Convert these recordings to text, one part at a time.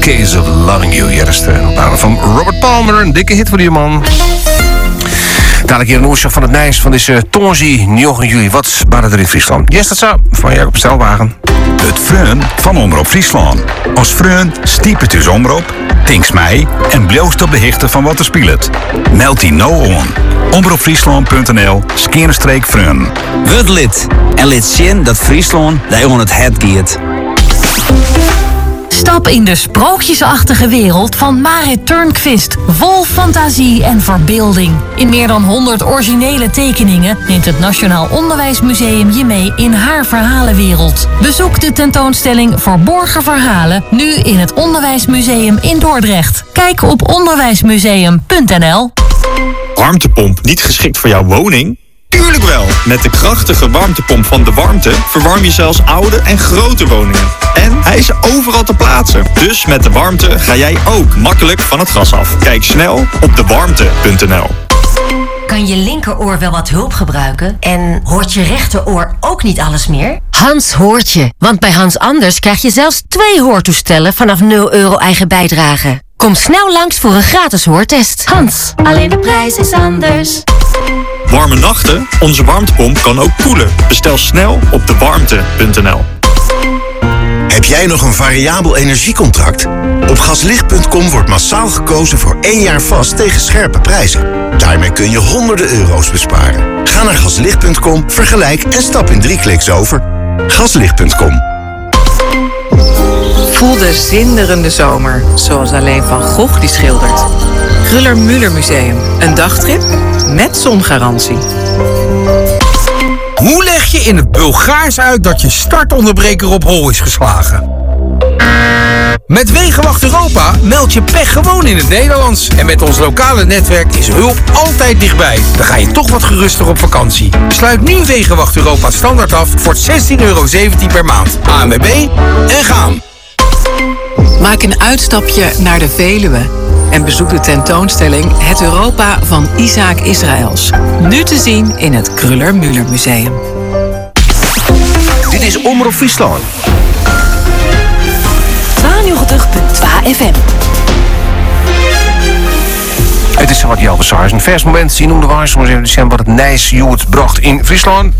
Case of Loving You. Hier is de opname van Robert Palmer. Een dikke hit voor die man. Dadelijk hier een oorzaak van het Nijs van deze Tonzi 9 juli. Wat waren er in Friesland? Yes, dat zo. Van Jacob Stelwagen. Het vreun van Omroep Friesland. Als vreun stiep het dus Omroep, tinks mij en bloost op de hichte van wat er speelt. Meld die nou on. omroepfriesland.nl/vreun. Word lid en lid zien dat Friesland daar on het het giet. Stap in de sprookjesachtige wereld van Marit Turnquist. Vol fantasie en verbeelding. In meer dan 100 originele tekeningen neemt het Nationaal Onderwijsmuseum je mee in haar verhalenwereld. Bezoek de tentoonstelling Verborgen Verhalen nu in het Onderwijsmuseum in Dordrecht. Kijk op onderwijsmuseum.nl. Warmtepomp niet geschikt voor jouw woning? Tuurlijk wel! Met de krachtige warmtepomp van De Warmte verwarm je zelfs oude en grote woningen. En hij is overal te plaatsen. Dus met De Warmte ga jij ook makkelijk van het gas af. Kijk snel op dewarmte.nl. Kan je linkeroor wel wat hulp gebruiken? En hoort je rechteroor ook niet alles meer? Hans hoort je. Want bij Hans Anders krijg je zelfs 2 hoortoestellen vanaf €0 eigen bijdrage. Kom snel langs voor een gratis hoortest. Hans, alleen de prijs is anders. Warme nachten? Onze warmtepomp kan ook koelen. Bestel snel op dewarmte.nl. Heb jij nog een variabel energiecontract? Op gaslicht.com wordt massaal gekozen voor 1 jaar vast tegen scherpe prijzen. Daarmee kun je honderden euro's besparen. Ga naar gaslicht.com, vergelijk en stap in 3 kliks over. Gaslicht.com. Voel de zinderende zomer, zoals alleen Van Gogh die schildert. Kruller-Müller Museum, een dagtrip met zongarantie. Hoe leg je in het Bulgaars uit dat je startonderbreker op hol is geslagen? Met Wegenwacht Europa meld je pech gewoon in het Nederlands. En met ons lokale netwerk is hulp altijd dichtbij. Dan ga je toch wat geruster op vakantie. Sluit nu Wegenwacht Europa standaard af voor €16,17 per maand. ANWB en gaan! Maak een uitstapje naar de Veluwe en bezoek de tentoonstelling Het Europa van Isaac Israëls. Nu te zien in het Kruller-Müller Museum. Dit is Omroep Friesland. 92.2 FM. Het is wat Jelbe Saars. Een vers moment zien om de waar. Soms even december wat het Nijs Joet bracht in Friesland.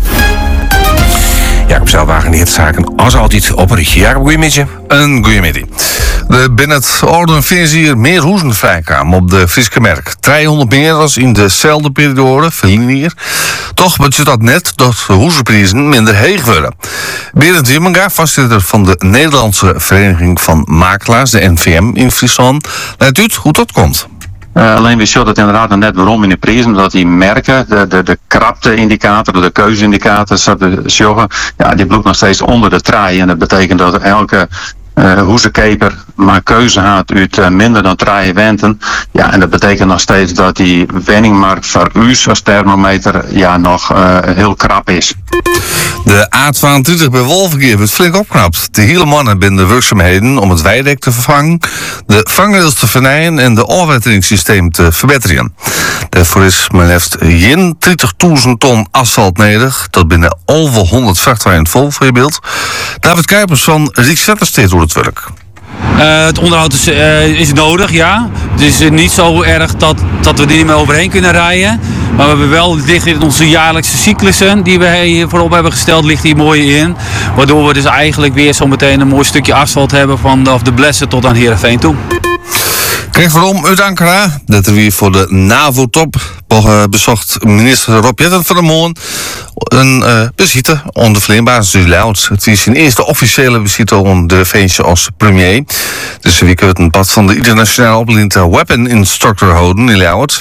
Jacob Stelwagen, die het zaken als altijd op een ritje. Jacob, goeiemiddag. Een goeiemiddag. De binnen het orde hier meer hoezen vrijkwamen op de Friese merk. 300 meer als in dezelfde periode, veel meer. Toch betekent dat net dat de hoezenprijzen minder heeg worden. Berend Wimmenga, voorzitter van de Nederlandse Vereniging van Makelaars, de NVM in Friesland, leidt uit hoe dat komt. Alleen we zullen het inderdaad net waarom in de prijzen, dat die merken, de krapte-indicator, de keuze-indicator, ja, die bloedt nog steeds onder de trui. En dat betekent dat elke hoezenkeper maar keuze had uit minder dan 3 wenten. Ja, en dat betekent nog steeds dat die wenningmarkt voor u als thermometer ja, nog heel krap is. De A22 bij Wolverkeer wordt flink opknapt. De hele mannen binnen de werkzaamheden om het weidek te vervangen, de vangrails te vernijen en de afwetteringssysteem te verbeteren. Daarvoor is men heeft 30.000 ton asfalt nodig. Dat binnen over 100 vrachtwagen vol voor je beeld. David Kuipers van Rijkswaterstaat doet het werk. Het onderhoud is nodig, ja. Het is niet zo erg dat we er niet meer overheen kunnen rijden. Maar we hebben wel ligt in onze jaarlijkse cyclussen die we hier voorop hebben gesteld, ligt hier mooi in. Waardoor we dus eigenlijk weer zo meteen een mooi stukje asfalt hebben vanaf de Blessen tot aan Heerenveen toe. Krijg waarom uit Ankara. Dat er weer voor de NAVO-top bezocht minister Rob Jetten van der Molen een visite onder de vleerbasis Luid. Het is zijn eerste officiële visite onder de feestje als premier. Dus we kunnen een pad van de internationale opleiding Weapon Instructor houden in Luid.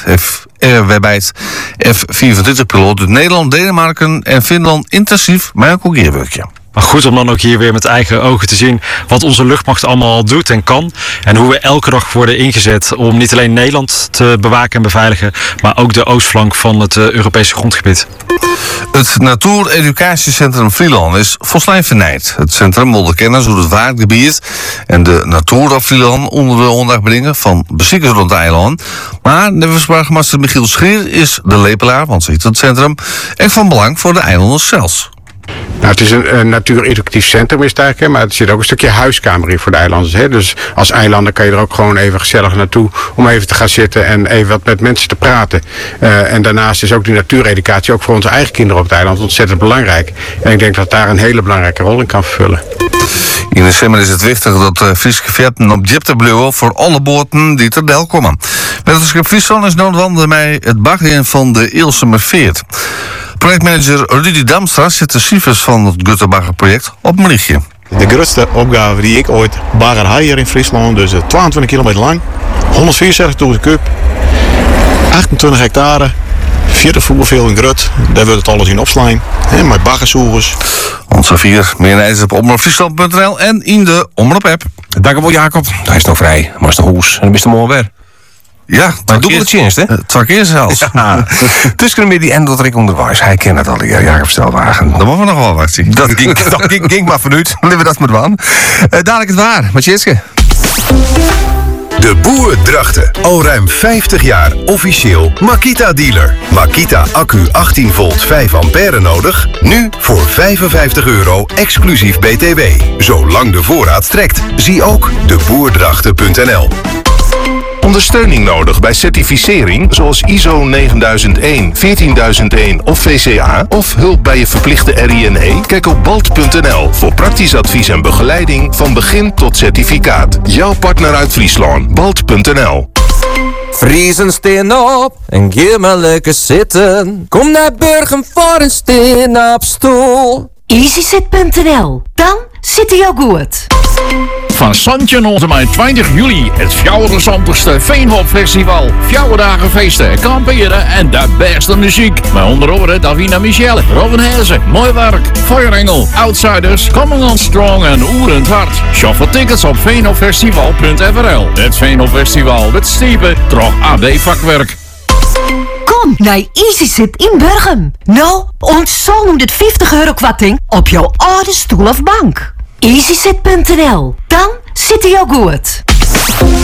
Waarbij het F-24-piloot uit Nederland, Denemarken en Finland intensief met een kogelwerkje. Maar goed om dan ook hier weer met eigen ogen te zien wat onze luchtmacht allemaal doet en kan. En hoe we elke dag worden ingezet om niet alleen Nederland te bewaken en beveiligen, maar ook de oostflank van het Europese grondgebied. Het Natuur-educatiecentrum Vlieland is volslijn vernijd. Het centrum wil de kennis over het waardgebied en de natuur op Vlieland onder de aandacht brengen van beziekers rond het eiland. Maar de verzorgmaster Michiel Scheer is de lepelaar, want ze heet het centrum, echt van belang voor de eilanden zelfs. Nou, het is een natuur-educatief centrum is het eigenlijk, maar er zit ook een stukje huiskamer in voor de eilanders. Hè? Dus als eilander kan je er ook gewoon even gezellig naartoe om even te gaan zitten en even wat met mensen te praten. En daarnaast is ook die natuureducatie ook voor onze eigen kinderen op het eiland ontzettend belangrijk. En ik denk dat daar een hele belangrijke rol in kan vervullen. In december is het wichtig dat Friese veerten op Jip te blijven voor alle boten die ter Del komen. Met het schip Friesland is noodwendig mij het baggen van de Eelsemer Veert. Projectmanager Rudy Damstra zet de cijfers van het Gutterbagger-project op een berichtje. De grootste opgave die ik ooit bagger had hier in Friesland, dus 22 kilometer lang, 174.000 kub, 28 hectare, 40 voerveel in grut, daar wordt het alles in opslaan, met baggerzoekers. Onze vier, meer ijzer op omroepfriesland.nl en in de Omroep-app. Dankjewel Jacob. Hij is nog vrij, maar is nog hoes en dan is het mooi weer. Ja, maar doe het chance, hè? Twee keer zelfs. Ja. Tussen de midden en dat ik onderwijs. Hij kent het al, Jacob Stelwagen. Dan mogen we nog wel wat zien. Dat ging maar vanuit. Laten we dat maar doen. Dadelijk het waar. Matjeske. De Boer Drachten. Al ruim 50 jaar officieel Makita-dealer. Makita accu 18 volt 5 ampère nodig? Nu voor €55 exclusief BTW. Zolang de voorraad strekt. Zie ook deboerdrachten.nl. Ondersteuning nodig bij certificering zoals ISO 9001, 14001 of VCA of hulp bij je verplichte RINE? Kijk op balt.nl voor praktisch advies en begeleiding van begin tot certificaat. Jouw partner uit Friesland, balt.nl. Friesen steen op en geef maar lekker zitten. Kom naar Burgum voor een steen op stoel. EasySit.nl, dan zit hij al goed. Van Santje tot en met 20 juli het fjouwerenzantigste Veenhopfestival. 4 dagen feesten, kamperen en de beste muziek. Met onder andere Davina Michelle, Robin Hezen, Mooi Werk, Feuerengel, Outsiders, Coming on Strong en Oerend Hart. Shop voor tickets op veenhopfestival.nl. Het Veenhopfestival met Stiepen, Trog AB Vakwerk. Kom naar EasySit in Burgum. Nou, ons zo noemt het €50 kwarting op jouw oude stoel of bank. EasySit.nl, dan zit hij al goed.